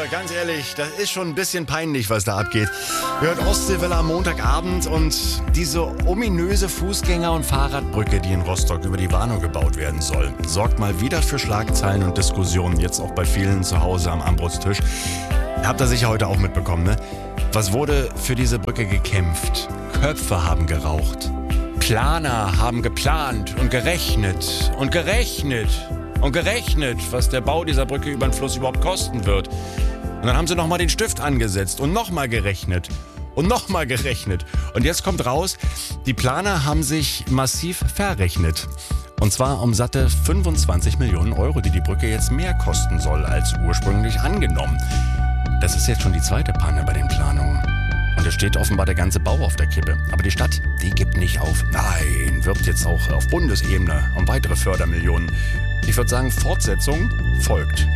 ganz ehrlich, das ist schon ein bisschen peinlich, was da abgeht. Ihr hört Ostseewelle am Montagabend und diese ominöse Fußgänger- und Fahrradbrücke, die in Rostock über die Warnow gebaut werden soll, sorgt mal wieder für Schlagzeilen und Diskussionen, jetzt auch bei vielen zu Hause am Armbrotstisch. Habt ihr sicher heute auch mitbekommen, ne? Was wurde für diese Brücke gekämpft? Köpfe haben geraucht. Planer haben geplant und gerechnet und gerechnet und gerechnet, was der Bau dieser Brücke über den Fluss überhaupt kosten wird. Und dann haben sie nochmal den Stift angesetzt und nochmal gerechnet und nochmal gerechnet. Und jetzt kommt raus, die Planer haben sich massiv verrechnet. Und zwar um satte 25 Millionen Euro, die Brücke jetzt mehr kosten soll als ursprünglich angenommen. Das ist jetzt schon die zweite Panne bei den Planungen. Und es steht offenbar der ganze Bau auf der Kippe. Aber die Stadt, die gibt nicht auf. Nein, wirbt jetzt auch auf Bundesebene um weitere Fördermillionen. Ich würde sagen, Fortsetzung folgt.